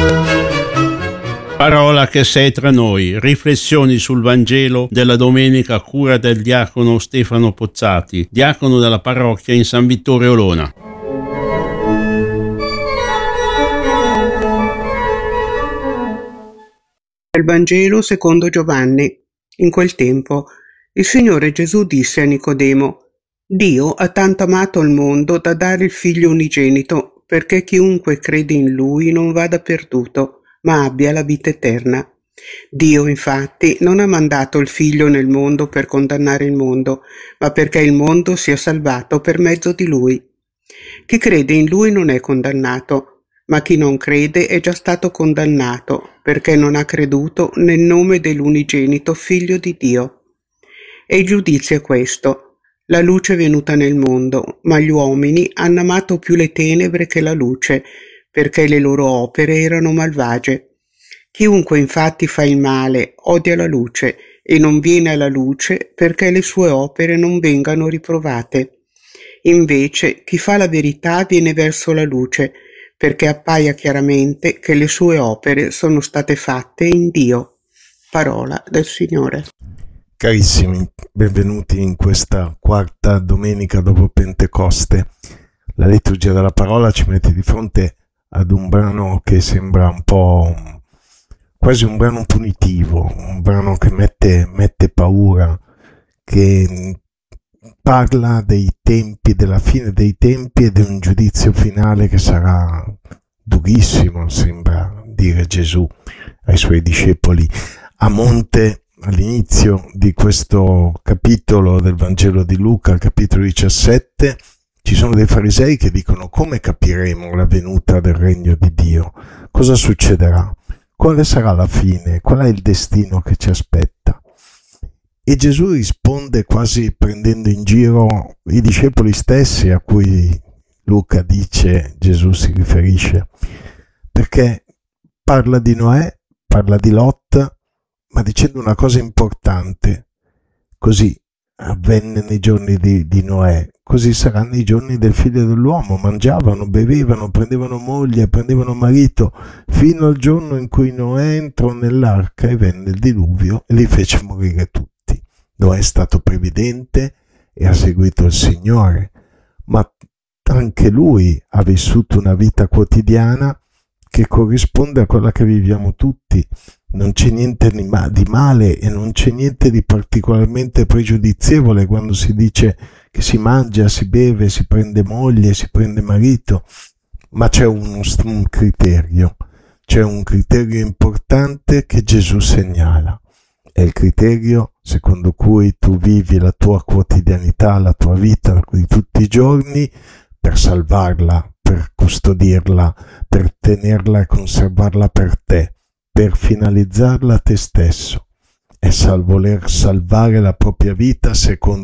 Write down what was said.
Parola che sei tra noi, riflessioni sul Vangelo della domenica a cura del diacono Stefano Pozzati, diacono della parrocchia in San Vittore Olona. Il Vangelo secondo Giovanni. In quel tempo il Signore Gesù disse a Nicodemo: Dio ha tanto amato il mondo da dare il Figlio unigenito, perché chiunque crede in Lui non vada perduto, ma abbia la vita eterna. Dio, infatti, non ha mandato il Figlio nel mondo per condannare il mondo, ma perché il mondo sia salvato per mezzo di Lui. Chi crede in Lui non è condannato, ma chi non crede è già stato condannato, perché non ha creduto nel nome dell'unigenito Figlio di Dio. E il giudizio è questo: la luce è venuta nel mondo, ma gli uomini hanno amato più le tenebre che la luce, perché le loro opere erano malvagie. Chiunque infatti fa il male odia la luce e non viene alla luce perché le sue opere non vengano riprovate. Invece chi fa la verità viene verso la luce, perché appaia chiaramente che le sue opere sono state fatte in Dio. Parola del Signore. Carissimi, benvenuti in questa quarta domenica dopo Pentecoste. La liturgia della parola ci mette di fronte ad un brano che sembra un po' quasi un brano punitivo, un brano che mette paura, che parla dei tempi, della fine dei tempi e di un giudizio finale che sarà durissimo, sembra dire Gesù ai suoi discepoli a monte. All'inizio di questo capitolo del Vangelo di Luca, capitolo 17, ci sono dei farisei che dicono: come capiremo la venuta del regno di Dio? Cosa succederà? Quale sarà la fine? Qual è il destino che ci aspetta? E Gesù risponde quasi prendendo in giro i discepoli stessi a cui Luca dice Gesù si riferisce, perché parla di Noè, parla di Lot, ma dicendo una cosa importante: così avvenne nei giorni di Noè, così sarà nei giorni del Figlio dell'uomo. Mangiavano, bevevano, prendevano moglie, prendevano marito, fino al giorno in cui Noè entrò nell'arca e venne il diluvio e li fece morire tutti. Noè è stato previdente e ha seguito il Signore, ma anche lui ha vissuto una vita quotidiana che corrisponde a quella che viviamo tutti. Non c'è niente di male e non c'è niente di particolarmente pregiudizievole quando si dice che si mangia, si beve, si prende moglie, si prende marito, ma c'è un criterio, c'è un criterio importante che Gesù segnala. È il criterio secondo cui tu vivi la tua quotidianità, la tua vita di tutti i giorni per salvarla, per custodirla, per tenerla e conservarla per te, per finalizzarla a te stesso. È voler salvare la propria vita secondo